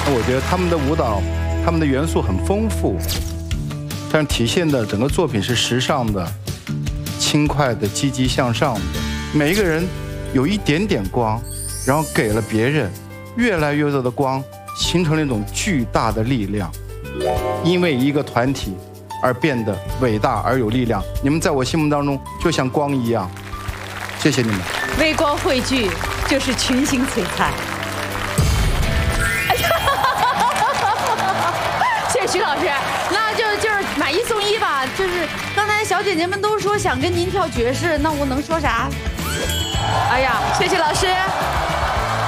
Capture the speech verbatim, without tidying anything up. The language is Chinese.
我觉得他们的舞蹈，他们的元素很丰富，但是体现的整个作品是时尚的、轻快的、积极向上的。每一个人有一点点光，然后给了别人越来越多的光，形成了一种巨大的力量。因为一个团体而变得伟大而有力量。你们在我心目当中就像光一样。谢谢你们。 微光汇聚就是群星璀璨。谢谢徐老师，那就就是买一送一吧。就是刚才小姐姐们都说想跟您跳爵士，那我能说啥？哎呀，谢谢老师。